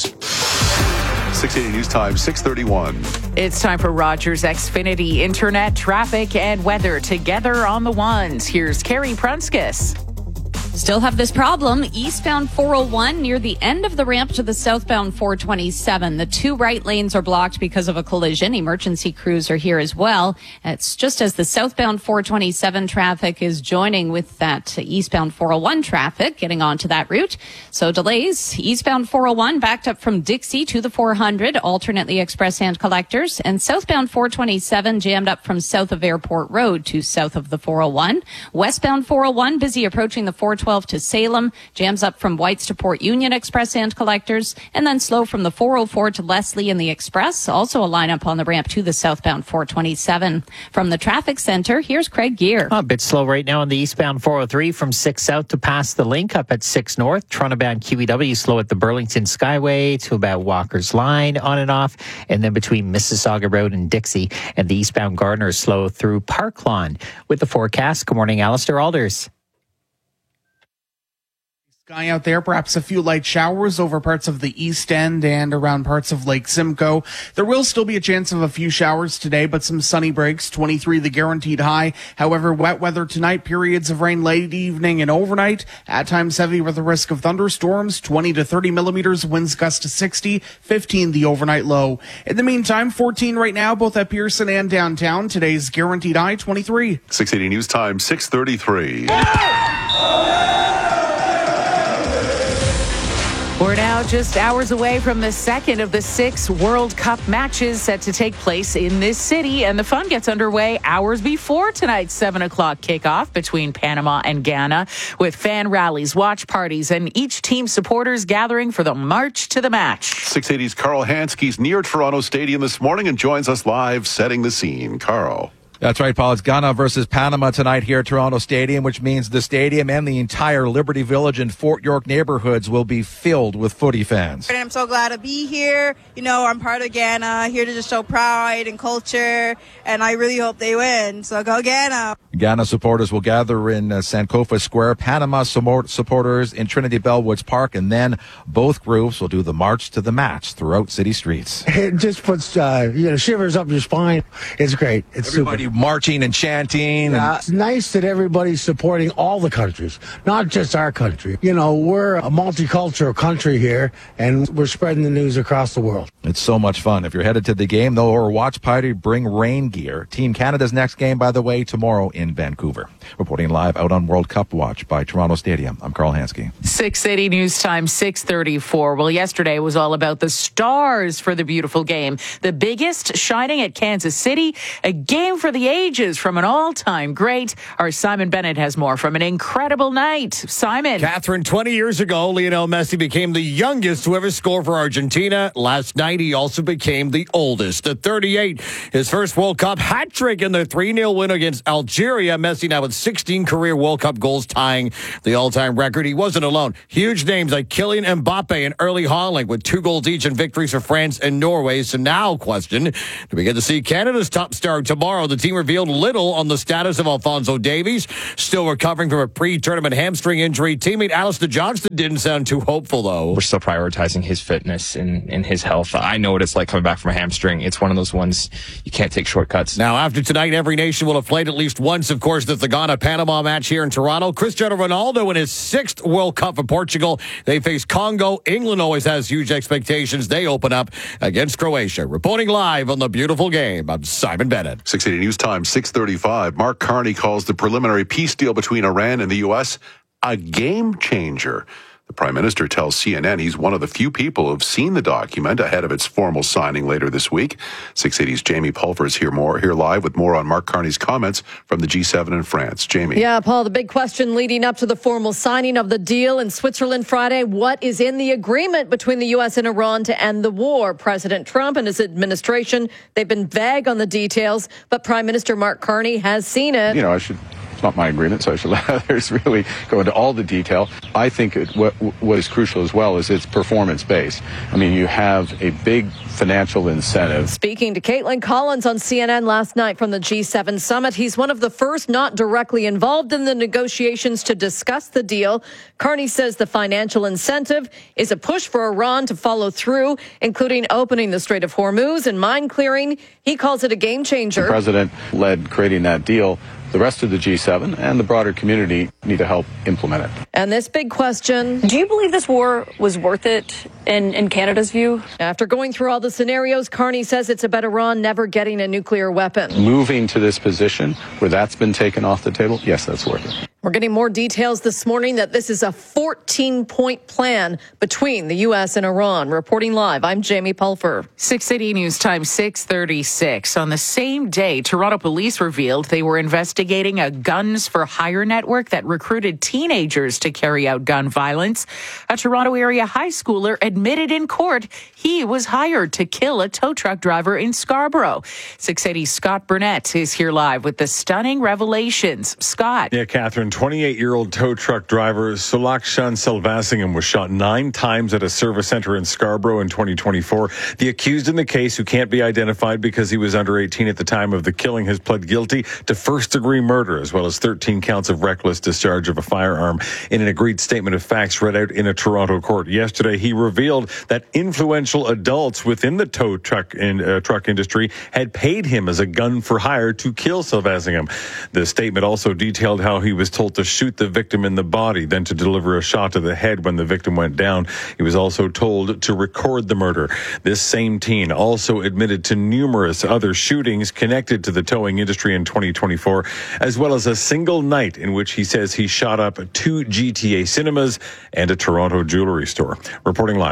six eighty News Time, six thirty-one. It's time for Rogers Xfinity Internet, traffic, and weather together on the ones. Here's Carrie Prunskis. Still have this problem. Eastbound four oh one near the end of the ramp to the southbound four twenty-seven. The two right lanes are blocked because of a collision. Emergency crews are here as well. It's just as the southbound four twenty-seven traffic is joining with that eastbound four oh one traffic getting onto that route. So delays. Eastbound four oh one backed up from Dixie to the four hundred, alternately express and collectors. And southbound four twenty-seven jammed up from south of Airport Road to south of the four oh one. Westbound four oh one busy approaching the four twelve to Salem, jams up from Whites to Port Union Express and collectors, and then slow from the four oh four to Leslie in the Express. Also a lineup on the ramp to the southbound four twenty-seven. From the traffic center, here's Craig Gear. A bit slow right now on the eastbound four oh three from six south to past the link up at six north. Toronto-bound Q E W slow at the Burlington Skyway to about Walker's Line on and off, and then between Mississauga Road and Dixie. And the eastbound Gardner slow through Park Lawn. With the forecast, good morning, Alistair Alders. Sky out there, perhaps a few light showers over parts of the east end and around parts of Lake Simcoe. There will still be a chance of a few showers today, but some sunny breaks, twenty-three the guaranteed high. However, wet weather tonight, periods of rain late evening and overnight, at times heavy with the risk of thunderstorms, twenty to thirty millimeters, winds gust to sixty, fifteen the overnight low. In the meantime, fourteen right now, both at Pearson and downtown. Today's guaranteed high, twenty-three. six eighty News Time, six thirty-three. We're now just hours away from the second of the six World Cup matches set to take place in this city, and the fun gets underway hours before tonight's seven o'clock kickoff between Panama and Ghana, with fan rallies, watch parties, and each team's supporters gathering for the march to the match. six eighty's Carl Hansky's near Toronto Stadium this morning and joins us live setting the scene. Carl. That's right, Paul. It's Ghana versus Panama tonight here at Toronto Stadium, which means the stadium and the entire Liberty Village and Fort York neighborhoods will be filled with footy fans. And I'm so glad to be here. You know, I'm part of Ghana, here to just show pride and culture, and I really hope they win. So go Ghana. Ghana supporters will gather in uh, Sankofa Square, Panama supporters in Trinity Bellwoods Park, and then both groups will do the march to the match throughout city streets. It just puts uh, you know shivers up your spine. It's great. It's Everybody super. marching and chanting. Yeah, and it's nice that everybody's supporting all the countries, not just our country. You know, we're a multicultural country here, and we're spreading the news across the world. It's so much fun. If you're headed to the game, though, or watch party, bring rain gear. Team Canada's next game, by the way, tomorrow in Vancouver. Reporting live out on World Cup Watch by Toronto Stadium, I'm Carl Hansky. six eighty News Time, six thirty-four. Well, yesterday was all about the stars for the beautiful game. The biggest shining at Kansas City, a game for the ages from an all-time great. Our Simon Bennett has more from an incredible night. Simon. Catherine, twenty years ago, Lionel Messi became the youngest to ever score for Argentina. Last night, he also became the oldest. At thirty-eight, his first World Cup hat trick in the three nil win against Algeria. Messi now with sixteen career World Cup goals, tying the all-time record. He wasn't alone. Huge names like Kylian Mbappe and Erling Haaland with two goals each in victories for France and Norway. So now, question, do we get to see Canada's top star tomorrow? The team revealed little on the status of Alphonso Davies, still recovering from a pre-tournament hamstring injury. Teammate Alistair Johnston didn't sound too hopeful, though. We're still prioritizing his fitness and, and his health. I know what it's like coming back from a hamstring. It's one of those ones you can't take shortcuts. Now, after tonight, every nation will have played at least once. Of course, there's the Ghana-Panama match here in Toronto. Cristiano Ronaldo in his sixth World Cup for Portugal. They face Congo. England always has huge expectations. They open up against Croatia. Reporting live on the beautiful game, I'm Simon Bennett. six eighty News Time, six thirty-five. Mark Carney calls the preliminary peace deal between Iran and the U S a game changer. The Prime Minister tells C N N he's one of the few people who've seen the document ahead of its formal signing later this week. six eighty's Jamie Pulver is here more here live with more on Mark Carney's comments from the G seven in France. Jamie. Yeah, Paul, the big question leading up to the formal signing of the deal in Switzerland Friday, what is in the agreement between the U S and Iran to end the war? President Trump and his administration, they've been vague on the details, but Prime Minister Mark Carney has seen it. You know, I should... It's not my agreement, so I should let others really go into all the detail. I think it, what, what is crucial as well is it's performance-based. I mean, you have a big financial incentive. Speaking to Caitlin Collins on C N N last night from the G seven summit, he's one of the first not directly involved in the negotiations to discuss the deal. Carney says the financial incentive is a push for Iran to follow through, including opening the Strait of Hormuz and mine clearing. He calls it a game changer. The president led creating that deal. The rest of the G seven and the broader community need to help implement it. And this big question. Do you believe this war was worth it in, in Canada's view? After going through all the scenarios, Carney says it's about Iran never getting a nuclear weapon. Moving to this position where that's been taken off the table, yes, that's worth it. We're getting more details this morning that this is a fourteen-point plan between the U S and Iran. Reporting live, I'm Jamie Pulver. six eighty News Time, six thirty-six. On the same day, Toronto police revealed they were investigating a guns for hire network that recruited teenagers to carry out gun violence. A Toronto area high schooler admitted in court he was hired to kill a tow truck driver in Scarborough. six eighty's Scott Burnett is here live with the stunning revelations. Scott. Yeah, Catherine, twenty-eight-year-old tow truck driver Sulakshan Selvasingham was shot nine times at a service center in Scarborough in twenty twenty-four. The accused in the case, who can't be identified because he was under eighteen at the time of the killing, has pled guilty to first-degree murder as well as thirteen counts of reckless discharge of a firearm. In an agreed statement of facts read out in a Toronto court yesterday, he revealed that influential adults within the tow truck in, uh, truck industry had paid him as a gun for hire to kill Selvasingham. The statement also detailed how he was told to shoot the victim in the body, then to deliver a shot to the head when the victim went down. He was also told to record the murder. This same teen also admitted to numerous other shootings connected to the towing industry in twenty twenty-four, as well as a single night in which he says he shot up two G T A cinemas and a Toronto jewelry store. Reporting live.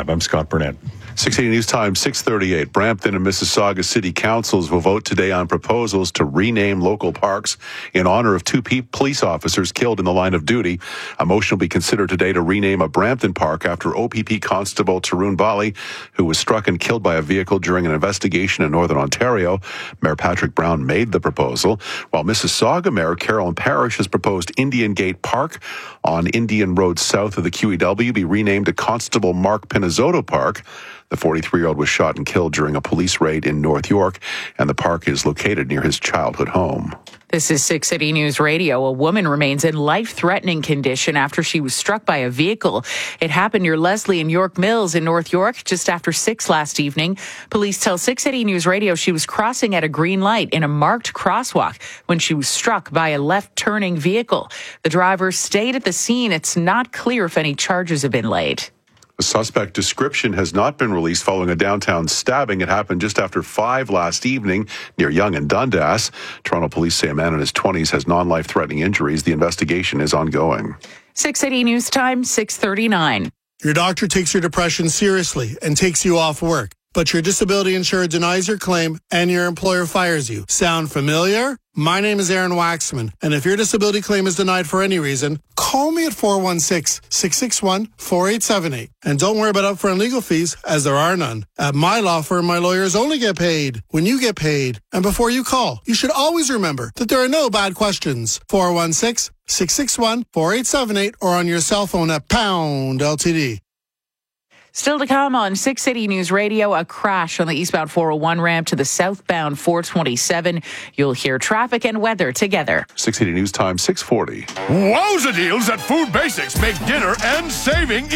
Live. I'm Scott Burnett. six eighty News Time, six thirty-eight. Brampton and Mississauga City Councils will vote today on proposals to rename local parks in honor of two pe- police officers killed in the line of duty. A motion will be considered today to rename a Brampton park after O P P Constable Tarun Bali, who was struck and killed by a vehicle during an investigation in Northern Ontario. Mayor Patrick Brown made the proposal, while Mississauga Mayor Carolyn Parrish has proposed Indian Gate Park on Indian Road south of the Q E W be renamed to Constable Mark Pinizzotto Park. The forty-three-year-old was shot and killed during a police raid in North York, and the park is located near his childhood home. This is six City News Radio. A woman remains in life-threatening condition after she was struck by a vehicle. It happened near Leslie and York Mills in North York just after six last evening. Police tell six City News Radio she was crossing at a green light in a marked crosswalk when she was struck by a left-turning vehicle. The driver stayed at the scene. It's not clear if any charges have been laid. The suspect description has not been released following a downtown stabbing. It happened just after five last evening near Yonge and Dundas. Toronto police say a man in his twenties has non-life-threatening injuries. The investigation is ongoing. six City News Time, six thirty-nine. Your doctor takes your depression seriously and takes you off work, but your disability insurer denies your claim and your employer fires you. Sound familiar? My name is Aaron Waxman, and if your disability claim is denied for any reason, call me at four one six, six six one, four eight seven eight. And don't worry about upfront legal fees, as there are none. At my law firm, my lawyers only get paid when you get paid. And before you call, you should always remember that there are no bad questions. four one six, six six one, four eight seven eight or on your cell phone at pound L T D. Still to come on six City News Radio, a crash on the eastbound four oh one ramp to the southbound four twenty-seven. You'll hear traffic and weather together. six eighty News Time, six forty. Wowza deals at Food Basics make dinner and saving